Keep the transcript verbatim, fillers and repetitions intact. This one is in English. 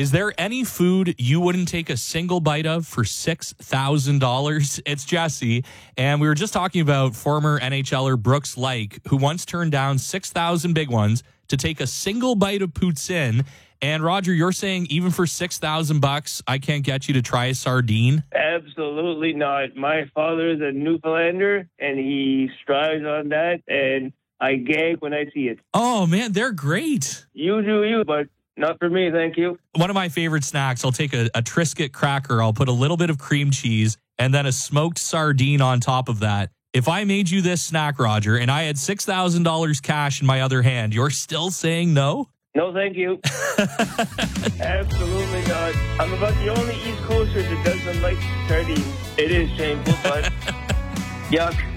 Is there any food you wouldn't take a single bite of for six thousand dollars? It's Jesse, and we were just talking about former NHLer Brooks Laich, who once turned down six thousand big ones to take a single bite of poutine. And Roger, you're saying even for six thousand bucks, I can't get you to try a sardine? Absolutely not. My father is a Newfoundlander, and he strives on that, and I gag when I see it. Oh, man, they're great. You do you, but not for me, thank you. One of my favorite snacks, I'll take a, a Triscuit cracker, I'll put a little bit of cream cheese, and then a smoked sardine on top of that. If I made you this snack, Roger, and I had six thousand dollars cash in my other hand, you're still saying no? No, thank you. Absolutely not. I'm about the only East Coaster that doesn't like sardines. It is shameful, but yuck.